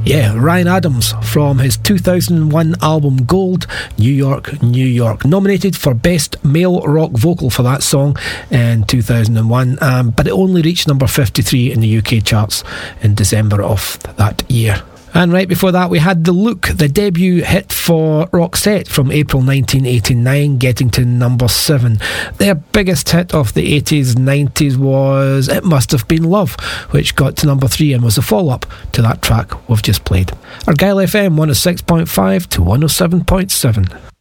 Yeah, Ryan Adams from his 2001 album Gold, New York, New York. Nominated for Best Male Rock Vocal for that song in 2001, but it only reached number 53 in the UK charts in December of that year. And right before that, we had The Look, the debut hit for Roxette from April 1989, getting to number 7. Their biggest hit of the 80s, 90s was It Must Have Been Love, which got to number 3 and was a follow-up to that track we've just played. Argyle FM 106.5 to 107.7.